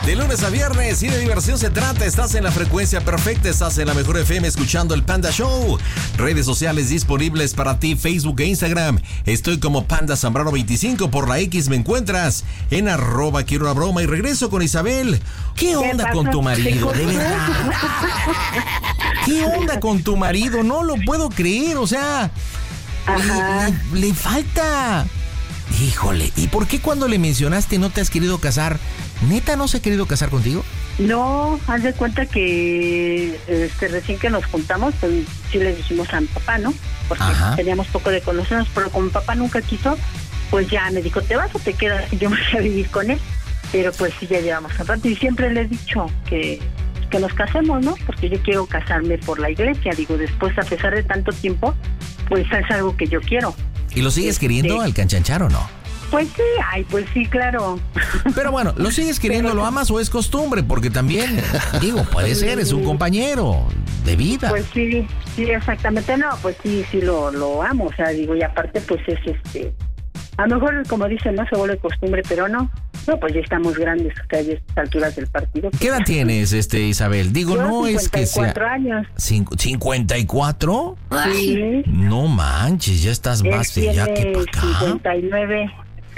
De lunes a viernes y de diversión se trata. Estás en la frecuencia perfecta, estás en la mejor FM escuchando el Panda Show. Redes sociales disponibles para ti, Facebook e Instagram. Estoy como Panda Zambrano 25. Por la X me encuentras en @quiero una broma. Y regreso con Isabel. ¿Qué onda con tu marido? De verdad. ¿Qué onda con tu marido? No lo puedo creer, o sea, le falta. Híjole, ¿y por qué cuando le mencionaste no te has querido casar? ¿Neta no se ha querido casar contigo? No, haz de cuenta que recién que nos juntamos, pues sí le dijimos a mi papá, ¿no? Porque teníamos poco de conocernos, pero como mi papá nunca quiso, pues ya me dijo, ¿te vas o te quedas? Y yo me fui a vivir con él, pero pues sí, ya llevamos un rato y siempre le he dicho que nos casemos, ¿no? Porque yo quiero casarme por la iglesia, digo, después a pesar de tanto tiempo, pues es algo que yo quiero. ¿Y lo sigues queriendo al Canchanchar o no? Pues sí, pues sí, claro. Pero bueno, ¿lo sigues queriendo, lo amas o es costumbre? Porque también, digo, puede ser, es un compañero de vida. Pues sí, exactamente, no, pues sí lo amo, o sea, digo, y aparte pues es a lo mejor, como dicen, no se vuelve costumbre, pero no, pues ya estamos grandes, o sea, ya a estas alturas del partido. ¿Qué edad tienes, Isabel? Digo, yo no es que sea... 54 años. ¿54? Sí. No manches, ya estás más de allá que para acá. 59.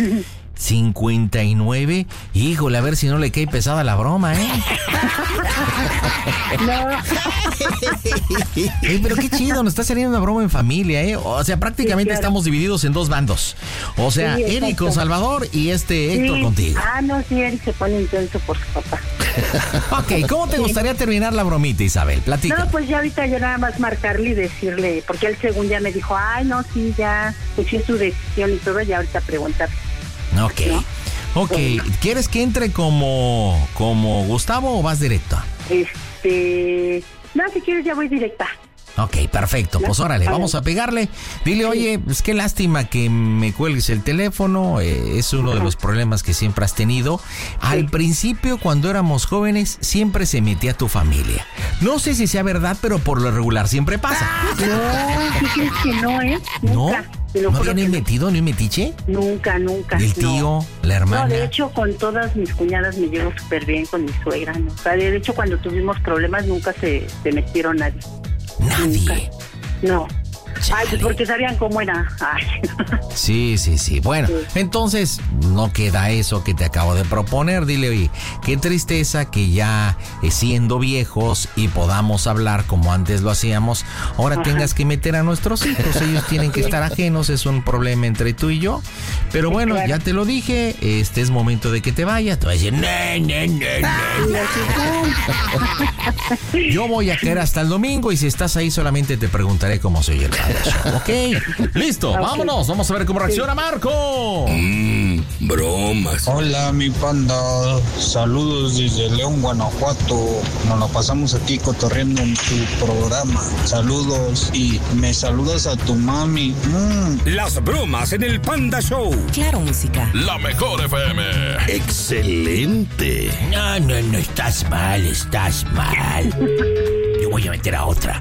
59. Híjole, a ver si no le cae pesada la broma, ¿eh? No. Pero qué chido, nos está saliendo una broma en familia, ¿eh? O sea, prácticamente sí, claro. Estamos divididos en dos bandos. O sea, sí, Eric con Salvador y Héctor contigo. No, sí, Eric se pone intenso por su papá. Ok, ¿cómo te gustaría terminar la bromita, Isabel? Platica. No, pues ya ahorita yo nada más marcarle y decirle, porque él según ya me dijo, no, sí, ya, pues sí es su decisión y todo, ya ahorita preguntar. Ok, ¿no? Ok, ¿quieres que entre como Gustavo o vas directo? No, si quieres ya voy directa. Ok, perfecto, pues órale, vamos a pegarle. Dile, oye, pues qué lástima que me cuelgues el teléfono, es uno de los problemas que siempre has tenido. Al principio, cuando éramos jóvenes, siempre se metía tu familia. No sé si sea verdad, pero por lo regular siempre pasa. No, ¿sí crees que no, Nunca. ¿No habían metido ni un metiche? Nunca. ¿El tío, la hermana? No, de hecho, con todas mis cuñadas me llevo súper bien, con mi suegra, ¿no? O sea, de hecho, cuando tuvimos problemas, nunca se metieron nadie. ¿Nadie? No. Pues porque sabían cómo era. Sí. Bueno, entonces no queda eso que te acabo de proponer. Dile, oye, qué tristeza que ya siendo viejos y podamos hablar como antes lo hacíamos, ahora tengas que meter a nuestros hijos. Ellos tienen que estar ajenos, es un problema entre tú y yo. Pero bueno, claro. Ya te lo dije, es momento de que te vayas. Te voy a decir, yo voy a caer hasta el domingo y si estás ahí solamente te preguntaré cómo se oye el Panda Show. Ok, listo, vámonos. Vamos a ver cómo reacciona Marco. Bromas. Hola, mi Panda. Saludos desde León, Guanajuato. Nos la pasamos aquí cotorreando en tu programa. Saludos y me saludas a tu mami. Las bromas en el Panda Show. Claro, música. La mejor FM. Excelente. No, estás mal. Yo voy a meter a otra.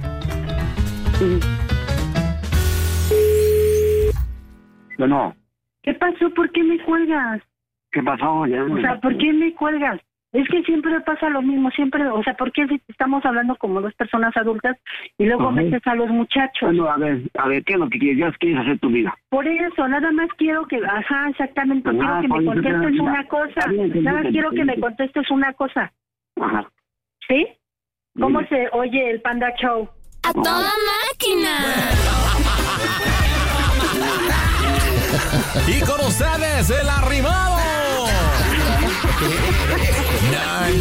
Bueno. ¿Qué pasó? ¿Por qué me cuelgas? ¿Qué pasó? Ya, o sea, ¿por qué me cuelgas? Es que siempre pasa lo mismo, siempre, o sea, ¿por qué estamos hablando como dos personas adultas y luego metes a los muchachos? Bueno, a ver, ¿qué es lo que quieres hacer tu vida? Por eso, nada más quiero que, exactamente, quiero que me contestes una cosa, nada más quiero que me contestes una cosa. Ajá. ¿Sí? ¿Cómo se oye el Panda Show? ¡A toda máquina! Y con ustedes, el arrimado.